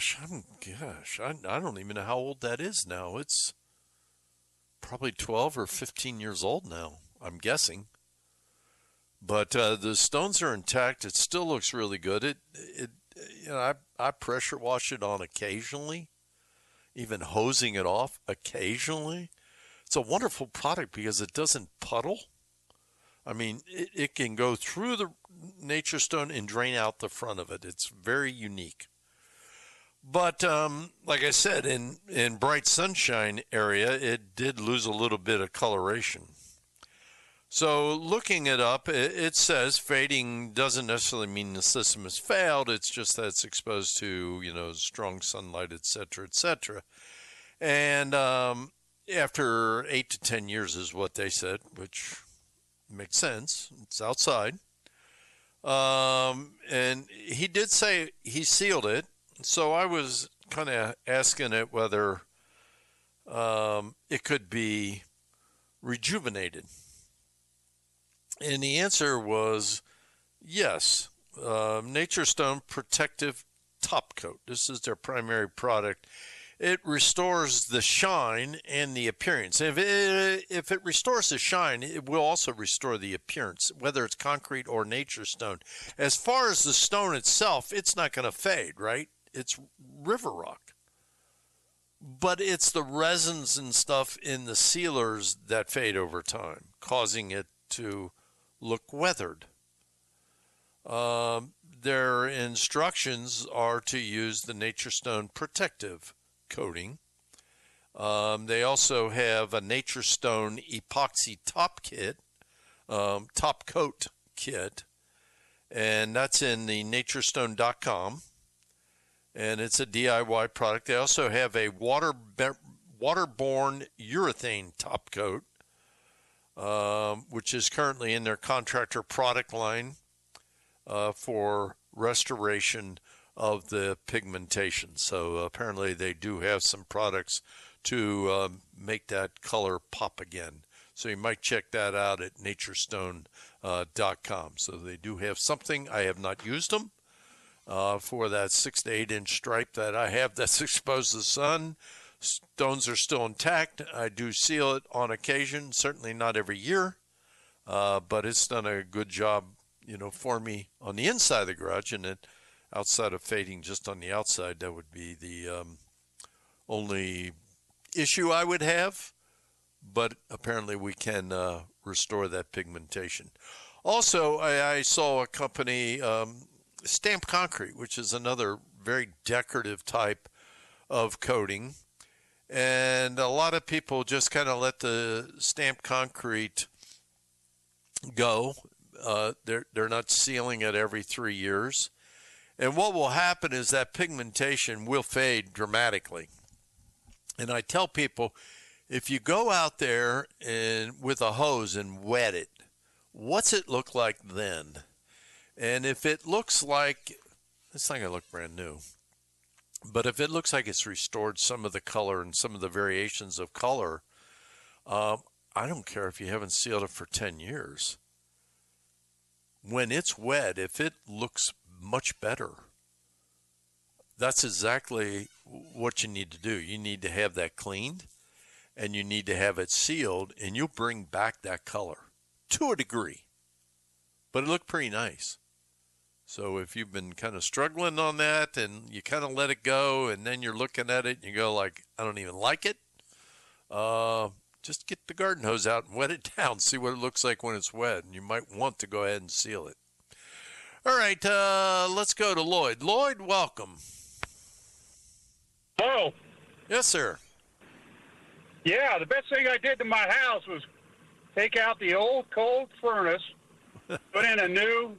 I don't even know how old that is now. It's probably 12 or 15 years old now, I'm guessing. But the stones are intact. It still looks really good. I pressure wash it on occasionally, even hosing it off occasionally. It's a wonderful product because it doesn't puddle. I mean, it can go through the Nature Stone and drain out the front of it. It's very unique. But like I said, in bright sunshine area, it did lose a little bit of coloration. So looking it up, it says fading doesn't necessarily mean the system has failed. It's just that it's exposed to, strong sunlight, et cetera, And after 8 to 10 years is what they said, which makes sense. It's outside. And he did say he sealed it. So I was kind of asking it whether it could be rejuvenated. And the answer was yes. Nature Stone Protective Top Coat. This is their primary product. It restores the shine and the appearance. If it restores the shine, it will also restore the appearance, whether it's concrete or Nature Stone. As far as the stone itself, it's not going to fade, right? It's river rock. But it's the resins and stuff in the sealers that fade over time, causing it to look weathered. Their instructions are to use the Nature Stone Protective coating. They also have a Nature Stone epoxy top coat kit, and that's in the naturestone.com, and it's a DIY product. They also have a waterborne urethane top coat, which is currently in their contractor product line for restoration of the pigmentation. So apparently they do have some products to make that color pop again. So you might check that out at naturestone.com. So they do have something. I have not used them for that 6 to 8 inch stripe that I have that's exposed to the sun. Stones are still intact. I do seal it on occasion, certainly not every year, but it's done a good job, for me on the inside of the garage, and it outside of fading just on the outside, that would be the only issue I would have. But apparently we can restore that pigmentation. Also, I saw a company, Stamped Concrete, which is another very decorative type of coating. And a lot of people just kind of let the stamped concrete go. They're not sealing it every 3 years. And what will happen is that pigmentation will fade dramatically. And I tell people, if you go out there and with a hose and wet it, what's it look like then? And if it looks like, it's not going to look brand new. But if it looks like it's restored some of the color and some of the variations of color, I don't care if you haven't sealed it for 10 years. When it's wet, if it looks much better, that's exactly what you need to do. You need to have that cleaned, and you need to have it sealed, and you'll bring back that color to a degree. But it looked pretty nice. So if you've been kind of struggling on that and you kind of let it go and then you're looking at it and you go like, I don't even like it, just get the garden hose out and wet it down. See what it looks like when it's wet. And you might want to go ahead and seal it. All right, let's go to Lloyd. Lloyd, welcome. Hello. Yes, sir. Yeah, the best thing I did to my house was take out the old cold furnace, put in a new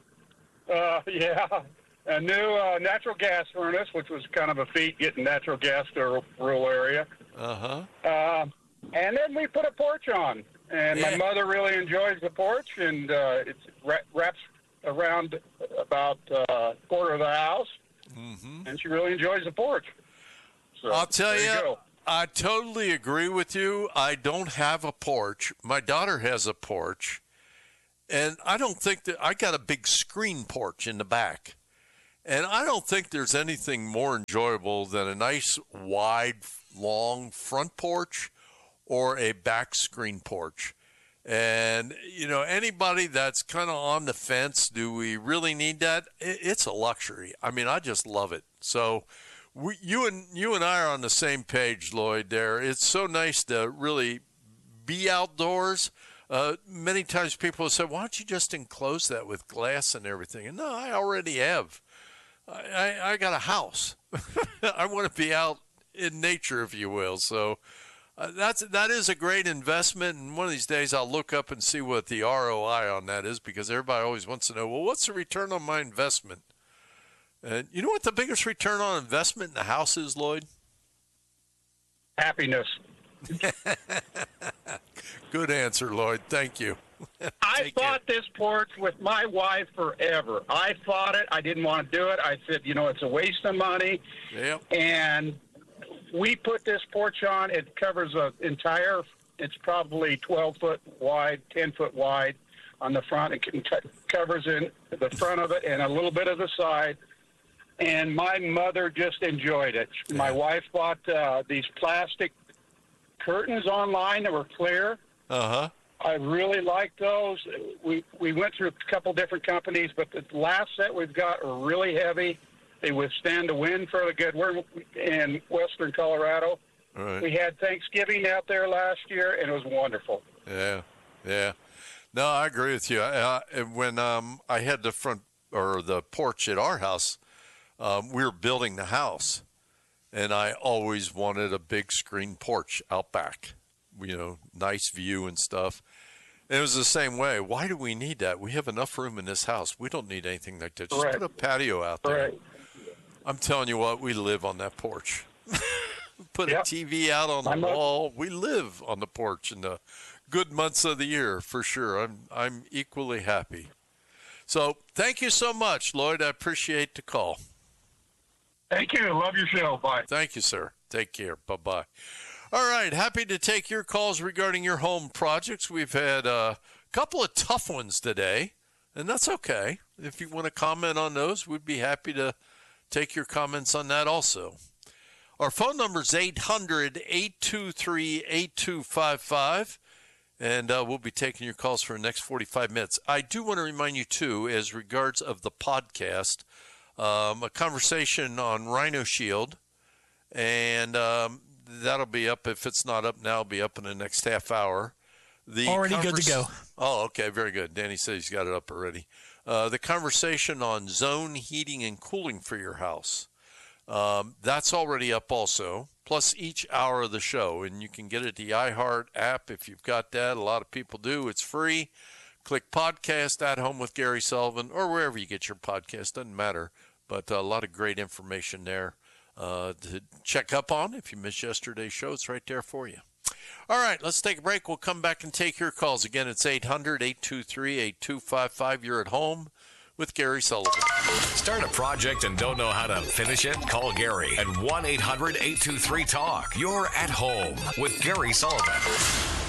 natural gas furnace, which was kind of a feat getting natural gas to a rural area. And then we put a porch on, and my mother really enjoys the porch, and it wraps around about a quarter of the house, and she really enjoys the porch. So, I'll tell you, I totally agree with you. I don't have a porch. My daughter has a porch. And I don't think that I got a big screen porch in the back. And I don't think there's anything more enjoyable than a nice, wide, long front porch or a back screen porch. And, anybody that's kind of on the fence, do we really need that? It's a luxury. I mean, I just love it. So you and I are on the same page, Lloyd, there. It's so nice to really be outdoors. Many times people say, why don't you just enclose that with glass and everything? And no, I already have. I got a house. I want to be out in nature, if you will. So that is a great investment. And one of these days I'll look up and see what the ROI on that is, because everybody always wants to know, well, what's the return on my investment? And you know what the biggest return on investment in the house is, Lloyd? Happiness. Good answer, Lloyd. Thank you. I fought this porch with my wife forever. I fought it. I didn't want to do it. I said, it's a waste of money. Yep. And we put this porch on. It covers it's probably 12 foot wide, 10 foot wide on the front. It covers in the front of it and a little bit of the side. And my mother just enjoyed it. Yeah. My wife bought these plastic curtains online that were clear. Uh-huh. I really like those. We went through a couple different companies, but the last set we've got are really heavy. They withstand the wind fairly good. We're in western Colorado. Right. We had Thanksgiving out there last year, and it was wonderful. Yeah. No, I agree with you. When I had the front or the porch at our house, we were building the house, and I always wanted a big screen porch out back. Nice view and stuff. And it was the same way. Why do we need that? We have enough room in this house. We don't need anything like that. Just Right. put a patio out there. Right. I'm telling you what, we live on that porch. Put Yep. a TV out on the wall. We live on the porch in the good months of the year, for sure. I'm equally happy. So thank you so much, Lloyd. I appreciate the call. Thank you. Love your show. Bye. Thank you, sir. Take care. Bye-bye. All right, happy to take your calls regarding your home projects. We've had a couple of tough ones today, and that's okay. If you want to comment on those, we'd be happy to take your comments on that also. Our phone number is 800-823-8255, and we'll be taking your calls for the next 45 minutes. I do want to remind you, too, as regards of the podcast, a conversation on Rhino Shield, and that'll be up. If it's not up now, it'll be up in the next half hour. Already good to go. Oh, okay, very good. Danny says he's got it up already. The conversation on zone heating and cooling for your house. That's already up also, plus each hour of the show. And you can get it at the iHeart app if you've got that. A lot of people do. It's free. Click podcast at Home with Gary Sullivan, or wherever you get your podcast. Doesn't matter. But a lot of great information there to check up on. If you missed yesterday's show, it's right there for you. All right, let's take a break. We'll come back and take your calls. Again, it's 800-823-8255. You're at Home with Gary Sullivan. Start a project and don't know how to finish it? Call Gary at 1-800-823-TALK. You're at Home with Gary Sullivan.